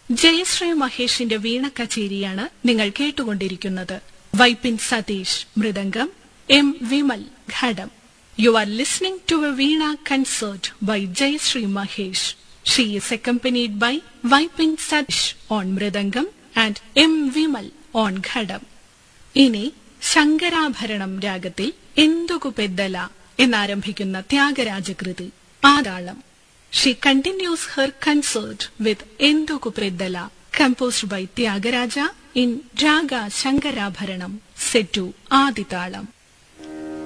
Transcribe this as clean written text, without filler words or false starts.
ജയശ്രീ മഹേഷിന്റെ വീണ കച്ചേരിയാണ് നിങ്ങൾ കേട്ടുകൊണ്ടിരിക്കുന്നത്. Vypin Satheesh mridangam, M Vimal ghatam. You are listening to a Veena concert by Jayashree Mahesh. She is accompanied by Vaipin Satish on Mridangam and M. Vimal on Ghadam. ഇനി ശങ്കരാഭരണം രാഗത്തിൽ Enduku Peddala എന്നാരംഭിക്കുന്ന ത്യാഗരാജകൃതി ആതാളം. She continues her concert with Enduku Peddala, composed by Tyagaraja in Raga Shankarabharanam, set to Aditalam.